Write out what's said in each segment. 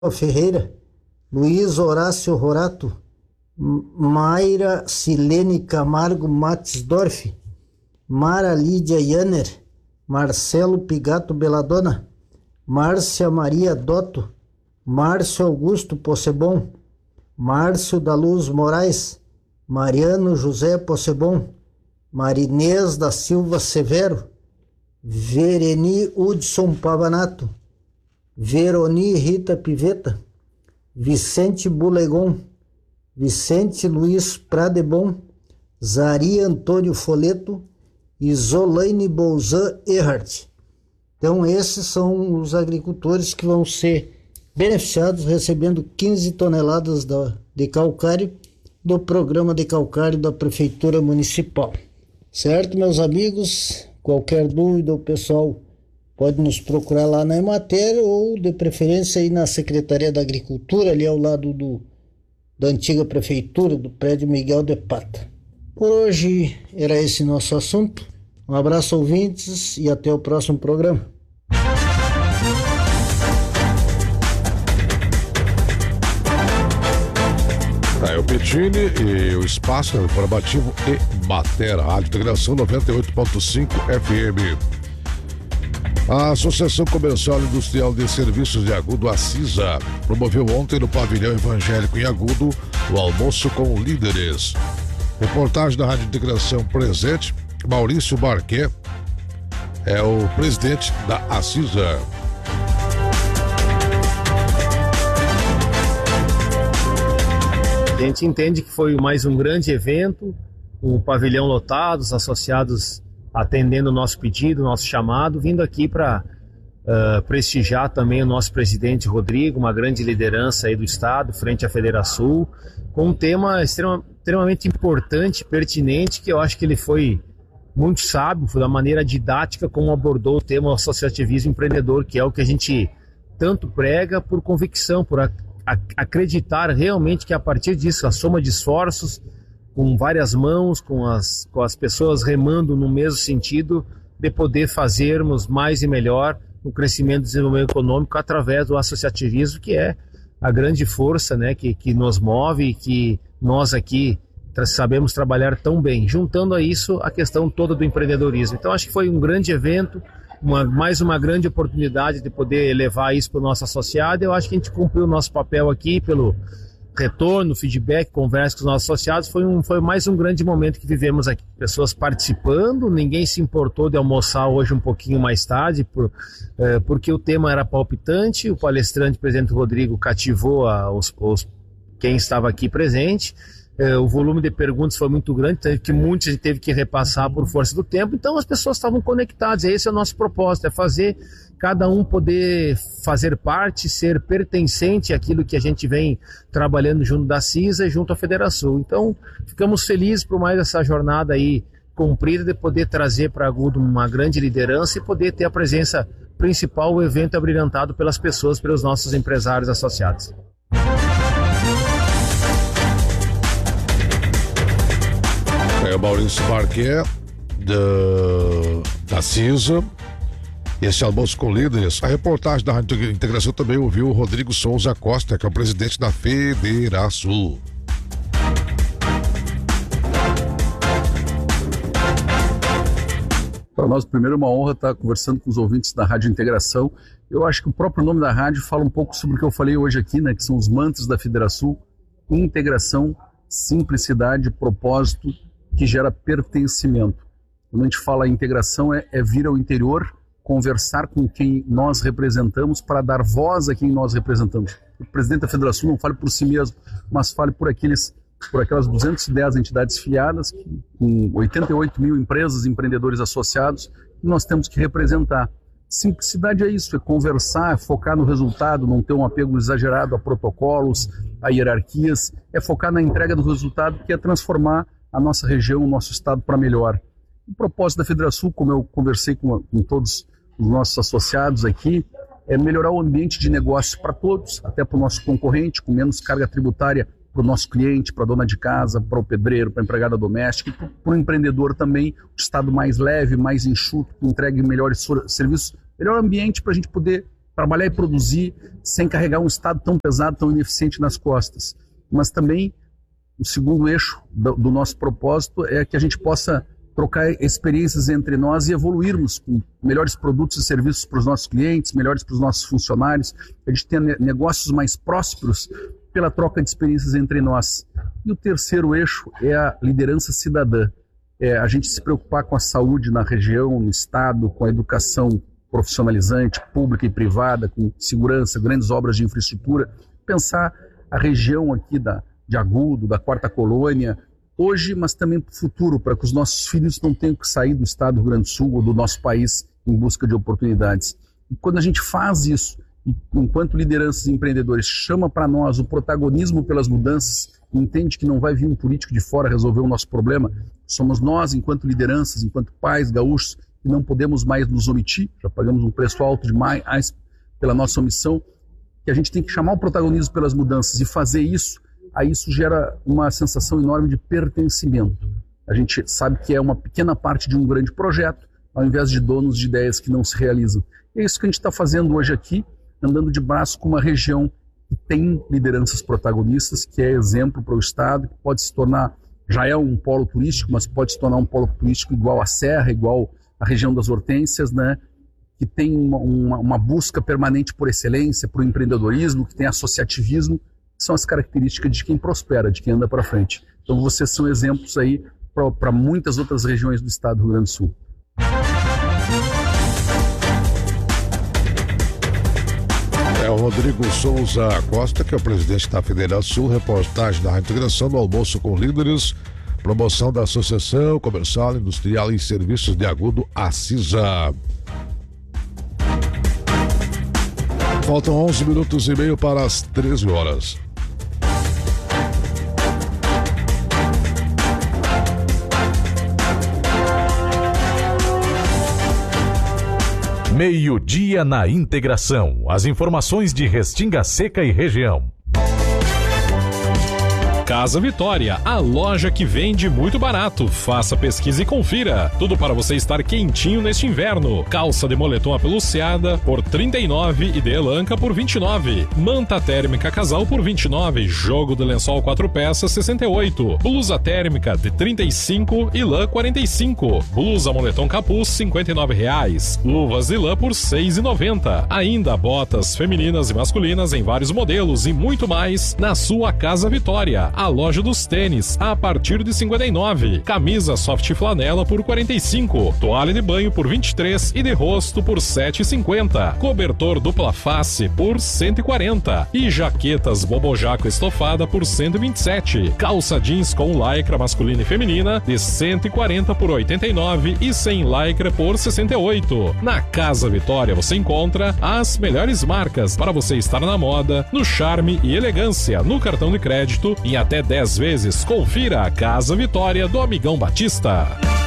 Ferreira, Luiz Horácio Rorato, Mayra Silene Camargo Matisdorf, Mara Lídia Yanner, Marcelo Pigato Belladonna, Márcia Maria Dotto, Márcio Augusto Possebon, Márcio da Luz Moraes, Mariano José Possebon, Marinês da Silva Severo, Vereni Hudson Pavanato, Veroni Rita Piveta, Vicente Bulegon, Vicente Luiz Pradebon, Zari Antônio Foleto e Zolaine Bolzan Erhardt. Então esses são os agricultores que vão ser beneficiados recebendo 15 toneladas de calcário do programa de calcário da Prefeitura Municipal. Certo, meus amigos? Qualquer dúvida, o pessoal pode nos procurar lá na Emater ou de preferência aí na Secretaria da Agricultura, ali ao lado da antiga prefeitura, do prédio Miguel de Pata. Por hoje era esse nosso assunto. Um abraço, ouvintes, e até o próximo programa. É o Petini e o Espaço Informativo Emater, Rádio Integração 98.5 FM. A Associação Comercial e Industrial de Serviços de Agudo, a CISA, promoveu ontem no pavilhão evangélico em Agudo o almoço com líderes. Reportagem da Rádio Integração presente, Maurício Barquet é o presidente da ACISA. A gente entende que foi mais um grande evento, o pavilhão lotado, os associados atendendo o nosso pedido, o nosso chamado, vindo aqui para prestigiar também o nosso presidente Rodrigo, uma grande liderança aí do Estado, frente à Federação, com um tema extremamente importante, pertinente, que eu acho que ele foi muito sábio, foi da maneira didática como abordou o tema associativismo empreendedor, que é o que a gente tanto prega por convicção, por acreditar realmente que a partir disso, a soma de esforços, com várias mãos, com as pessoas remando no mesmo sentido, de poder fazermos mais e melhor no crescimento e desenvolvimento econômico através do associativismo, que é a grande força, né, que nos move e que nós aqui sabemos trabalhar tão bem, juntando a isso a questão toda do empreendedorismo. Então acho que foi um grande evento, mais uma grande oportunidade de poder levar isso para o nosso associado. Eu acho que a gente cumpriu o nosso papel aqui pelo retorno, feedback, conversa com os nossos associados. Foi mais um grande momento que vivemos aqui. Pessoas participando, ninguém se importou de almoçar hoje um pouquinho mais tarde, porque o tema era palpitante. O palestrante, o presidente Rodrigo, cativou quem estava aqui presente. O volume de perguntas foi muito grande, muitos a gente teve que repassar por força do tempo, então as pessoas estavam conectadas. Esse é o nosso propósito, é fazer cada um poder fazer parte, ser pertencente àquilo que a gente vem trabalhando junto da CISA e junto à Federação. Então ficamos felizes por mais essa jornada aí cumprida, de poder trazer para Agudo uma grande liderança e poder ter a presença principal, o evento abrilhantado pelas pessoas, pelos nossos empresários associados. É o Maurício Barquet da CISA, esse almoço com líderes. A reportagem da Rádio Integração também ouviu o Rodrigo Souza Costa, que é o presidente da Federação. Para nós, primeiro, é uma honra estar conversando com os ouvintes da Rádio Integração. Eu acho que o próprio nome da rádio fala um pouco sobre o que eu falei hoje aqui, né, que são os mantras da Federação: integração, simplicidade, propósito, que gera pertencimento. Quando a gente fala integração, é vir ao interior, conversar com quem nós representamos para dar voz a quem nós representamos. O presidente da Federação não fale por si mesmo, mas fale por aquelas 210 entidades filiadas, com 88 mil empresas e empreendedores associados, que nós temos que representar. Simplicidade é isso, é conversar, é focar no resultado, não ter um apego exagerado a protocolos, a hierarquias, é focar na entrega do resultado, que é transformar a nossa região, o nosso estado para melhor. O propósito da Federação, como eu conversei com todos os nossos associados aqui, é melhorar o ambiente de negócio para todos, até para o nosso concorrente, com menos carga tributária para o nosso cliente, para a dona de casa, para o pedreiro, para a empregada doméstica, e para o empreendedor também, o estado mais leve, mais enxuto, que entregue melhores serviços, melhor ambiente para a gente poder trabalhar e produzir sem carregar um Estado tão pesado, tão ineficiente nas costas. Mas também o segundo eixo do nosso propósito é que a gente possa trocar experiências entre nós e evoluirmos com melhores produtos e serviços para os nossos clientes, melhores para os nossos funcionários, a gente tenha negócios mais prósperos pela troca de experiências entre nós. E o terceiro eixo é a liderança cidadã. A gente se preocupar com a saúde na região, no estado, com a educação profissionalizante, pública e privada, com segurança, grandes obras de infraestrutura, pensar a região aqui de Agudo, da Quarta Colônia, hoje, mas também para o futuro, para que os nossos filhos não tenham que sair do estado do Rio Grande do Sul ou do nosso país em busca de oportunidades. E quando a gente faz isso, e enquanto lideranças e empreendedores chama para nós o protagonismo pelas mudanças, entende que não vai vir um político de fora resolver o nosso problema, somos nós, enquanto lideranças, enquanto pais gaúchos, que não podemos mais nos omitir, já pagamos um preço alto demais pela nossa omissão, que a gente tem que chamar o protagonismo pelas mudanças e fazer isso, aí isso gera uma sensação enorme de pertencimento. A gente sabe que é uma pequena parte de um grande projeto, ao invés de donos de ideias que não se realizam. E é isso que a gente está fazendo hoje aqui, andando de braço com uma região que tem lideranças protagonistas, que é exemplo para o Estado, que pode se tornar, já é um polo turístico, mas pode se tornar um polo turístico igual à Serra, igual à região das Hortênsias, né? Que tem uma busca permanente por excelência, por empreendedorismo, que tem associativismo, que são as características de quem prospera, de quem anda para frente. Então vocês são exemplos aí para muitas outras regiões do estado do Rio Grande do Sul. É o Rodrigo Souza Costa, que é o presidente da Federação, reportagem da Integração do Almoço com Líderes, promoção da Associação Comercial, Industrial e Serviços de Agudo, ACISA. Faltam 11 minutos e meio para as 13 horas. Meio-dia na Integração. As informações de Restinga Seca e região. Casa Vitória, a loja que vende muito barato. Faça pesquisa e confira. Tudo para você estar quentinho neste inverno. Calça de moletom apeluciada por R$ 39 e de elanca por R$ 29. Manta térmica casal por R$ 29. Jogo de lençol 4 peças R$ 68. Blusa térmica de R$ 35 e lã R$ 45. Blusa moletom capuz R$ 59. Luvas de lã por R$ 6,90. Ainda botas femininas e masculinas em vários modelos e muito mais na sua Casa Vitória. A loja dos tênis a partir de R$ 59. Camisa soft flanela por R$ 45. Toalha de banho por R$ 23 e de rosto por R$ 7,50. Cobertor dupla face por R$ 140. E jaquetas bobojaco estofada por R$ 127. Calça jeans com lycra masculina e feminina de R$ 140 por R$ 89 e sem lycra por R$ 68. Na Casa Vitória você encontra as melhores marcas para você estar na moda, no charme e elegância, no cartão de crédito e até 10 vezes. Confira a Casa Vitória do Amigão Batista.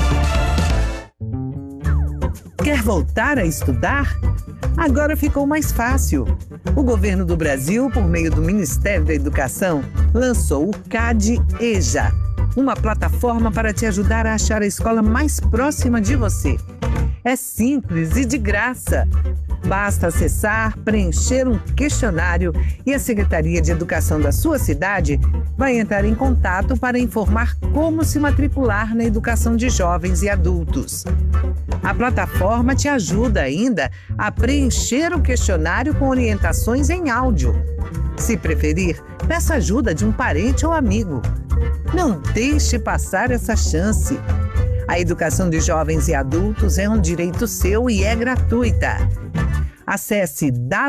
Quer voltar a estudar? Agora ficou mais fácil. O governo do Brasil, por meio do Ministério da Educação, lançou o CAD-EJA, uma plataforma para te ajudar a achar a escola mais próxima de você. É simples e de graça. Basta acessar, preencher um questionário e a Secretaria de Educação da sua cidade vai entrar em contato para informar como se matricular na educação de jovens e adultos. A plataforma te ajuda ainda a preencher o questionário com orientações em áudio. Se preferir, peça ajuda de um parente ou amigo. Não deixe passar essa chance. A educação de jovens e adultos é um direito seu e é gratuita. Acesse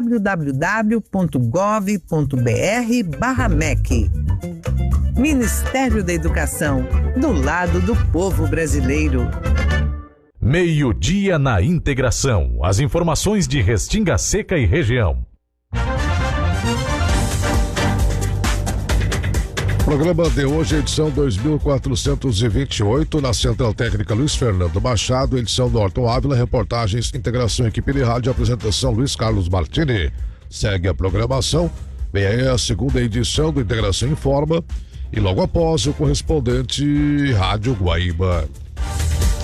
www.gov.br/MEC. Ministério da Educação, do lado do povo brasileiro. Meio-dia na Integração. As informações de Restinga Seca e região. Programa de hoje, edição 2428, na Central Técnica Luiz Fernando Machado, edição Norton Ávila, reportagens, integração, equipe de rádio, apresentação Luiz Carlos Martini. Segue a programação, vem aí a segunda edição do Integração Informa e logo após o correspondente Rádio Guaíba.